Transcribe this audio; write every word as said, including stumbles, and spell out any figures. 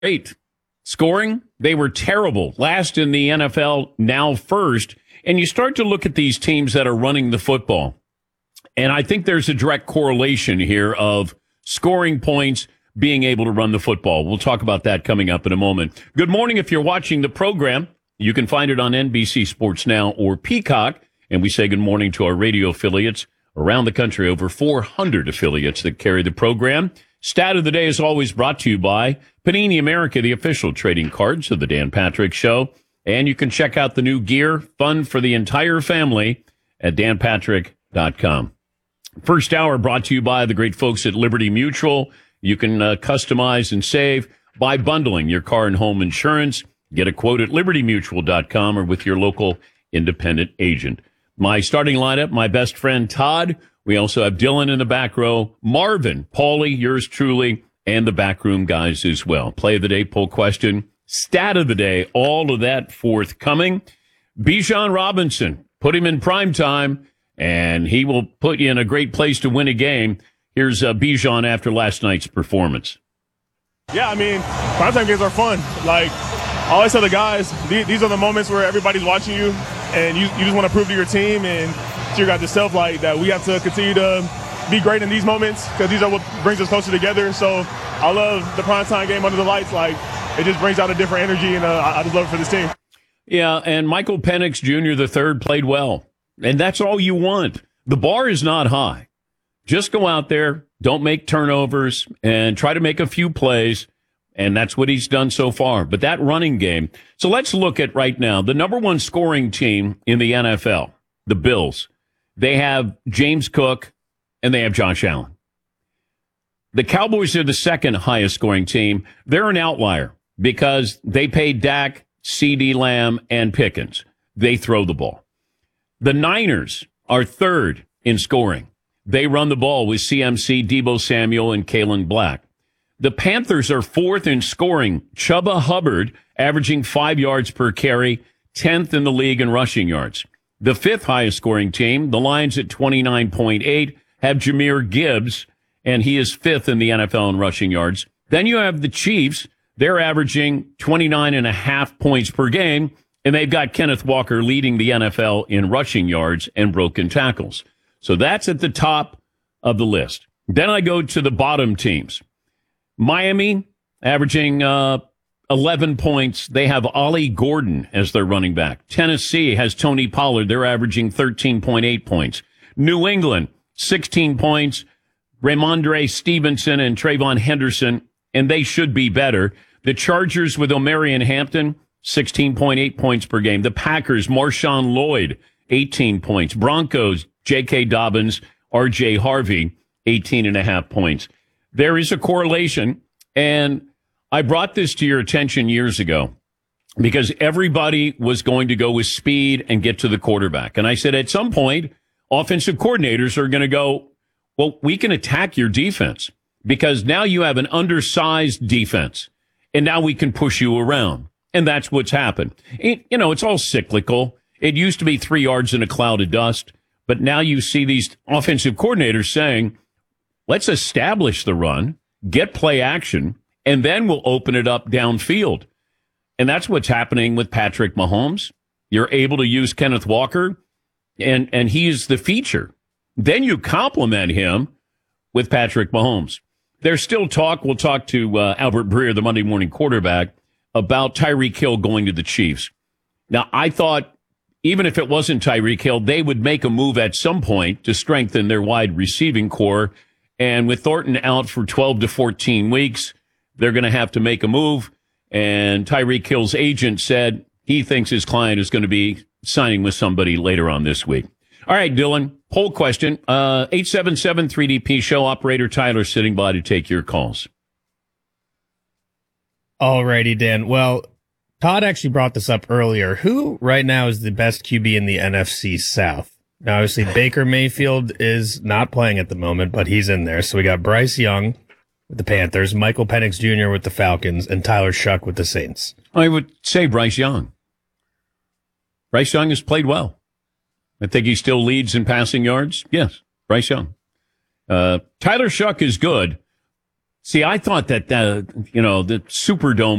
Eight. Scoring, they were terrible. Last in the N F L, now first. And you start to look at these teams that are running the football. And I think there's a direct correlation here of scoring points, being able to run the football. We'll talk about that coming up in a moment. Good morning. If you're watching the program, you can find it on N B C Sports Now or Peacock. And we say good morning to our radio affiliates around the country, over four hundred affiliates that carry the program. Stat of the day is always brought to you by Panini America, the official trading cards of the Dan Patrick Show. And you can check out the new gear, fun for the entire family, at dan patrick dot com. First hour brought to you by the great folks at Liberty Mutual. You can uh, customize and save by bundling your car and home insurance. Get a quote at liberty mutual dot com or with your local independent agent. My starting lineup, my best friend Todd. We also have Dylan in the back row, Marvin, Paulie, yours truly, and the backroom guys as well. Play of the day, poll question, stat of the day, all of that forthcoming. Bijan Robinson, put him in prime time, and he will put you in a great place to win a game. Here's uh, Bijan after last night's performance. Yeah, I mean, primetime games are fun. Like, I always tell the guys, these are the moments where everybody's watching you, and you, you just want to prove to your team and to your guys' self like that we have to continue to be great in these moments because these are what brings us closer together. So I love the primetime game under the lights. Like, it just brings out a different energy, and uh, I just love it for this team. Yeah, and Michael Penix Junior the third played well, and that's all you want. The bar is not high. Just go out there, don't make turnovers, and try to make a few plays, and that's what he's done so far. But that running game. So let's look at right now the number one scoring team in the N F L, the Bills. They have James Cook, and they have Josh Allen. The Cowboys are the second highest scoring team. They're an outlier because they paid Dak, CeeDee Lamb, and Pickens. They throw the ball. The Niners are third in scoring. They run the ball with C M C, Deebo Samuel, and Kalen Black. The Panthers are fourth in scoring. Chuba Hubbard averaging five yards per carry, tenth in the league in rushing yards. The fifth highest scoring team, the Lions at twenty-nine point eight, have Jahmyr Gibbs, and he is fifth in the N F L in rushing yards. Then you have the Chiefs. They're averaging twenty-nine and a half points per game, and they've got Kenneth Walker leading the N F L in rushing yards and broken tackles. So that's at the top of the list. Then I go to the bottom teams. Miami averaging uh, eleven points. They have Ollie Gordon as their running back. Tennessee has Tony Pollard. They're averaging thirteen point eight points. New England, sixteen points. Ramondre Stevenson and Trayvon Henderson, and they should be better. The Chargers with Omarion Hampton, sixteen point eight points per game. The Packers, Marshawn Lloyd, eighteen points. Broncos, J K. Dobbins, R J. Harvey, eighteen and a half points. There is a correlation, and I brought this to your attention years ago because everybody was going to go with speed and get to the quarterback. And I said at some point, offensive coordinators are going to go, well, we can attack your defense because now you have an undersized defense, and now we can push you around. And that's what's happened. It, you know, it's all cyclical. It used to be three yards in a cloud of dust, but now you see these offensive coordinators saying, let's establish the run, get play action, and then we'll open it up downfield. And that's what's happening with Patrick Mahomes. You're able to use Kenneth Walker, and, and he is the feature. Then you complement him with Patrick Mahomes. There's still talk. We'll talk to uh, Albert Breer, the Monday morning quarterback, about Tyreek Hill going to the Chiefs. Now, I thought even if it wasn't Tyreek Hill, they would make a move at some point to strengthen their wide receiving core. And with Thornton out for twelve to fourteen weeks, they're going to have to make a move. And Tyreek Hill's agent said he thinks his client is going to be signing with somebody later on this week. All right, Dylan, poll question. Uh, eight seven seven three D P show. Operator Tyler sitting by to take your calls. All righty, Dan. Well, Todd actually brought this up earlier. Who right now is the best Q B in the N F C South? Now, obviously, Baker Mayfield is not playing at the moment, but he's in there. So we got Bryce Young with the Panthers, Michael Penix Junior with the Falcons, and Tyler Shuck with the Saints. I would say Bryce Young. Bryce Young has played well. I think he still leads in passing yards. Yes, Bryce Young. Uh, Tyler Shuck is good, See, I thought that, uh, you know, the Superdome